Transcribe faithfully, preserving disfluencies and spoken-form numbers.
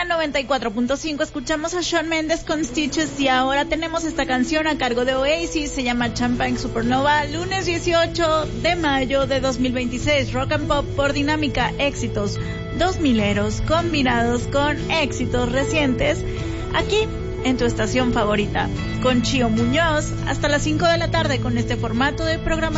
noventa y cuatro punto cinco escuchamos a Shawn Mendes con Stitches y ahora tenemos esta canción a cargo de Oasis, se llama Champagne Supernova, lunes dieciocho de mayo de dos mil veintiséis, rock and pop por Dinámica, éxitos dos mileros combinados con éxitos recientes, aquí en tu estación favorita, con Chío Muñoz, hasta las cinco de la tarde con este formato de programa.